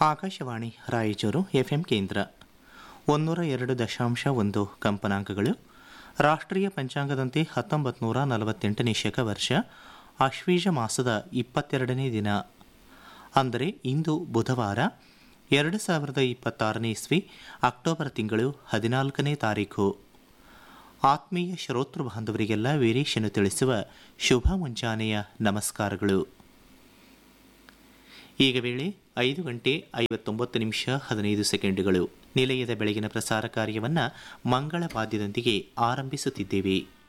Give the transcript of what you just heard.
Akashvani Raichur FM ಕೇಂದ್ರ 102.1 ಕಂಪನಾಂಕಗಳು. ರಾಷ್ಟ್ರೀಯ ಪಂಚಾಂಗದಂತೆ 1948ನೇ ಶಕವರ್ಷ ಆಶ್ವೀಜ ಮಾಸದ 22ನೇ ದಿನ, ಅಂದರೆ ಇಂದು ಬುಧವಾರ 2026ನೇ ಇಸ್ವಿ ಅಕ್ಟೋಬರ್ ತಿಂಗಳು 14ನೇ ತಾರೀಖು. ಆತ್ಮೀಯ ಶ್ರೋತೃ ಬಾಂಧವರಿಗೆಲ್ಲ ವೀರೇಶನು ತಿಳಿಸುವ ಶುಭ ಮುಂಜಾನೆಯ ನಮಸ್ಕಾರಗಳು. ಈಗ ವೇಳೆ 5:59:15 ನಿಲಯದ ಬೆಳಗಿನ ಪ್ರಸಾರ ಕಾರ್ಯವನ್ನು ಮಂಗಳ ವಾದ್ಯದೊಂದಿಗೆ ಆರಂಭಿಸುತ್ತಿದ್ದೇವೆ.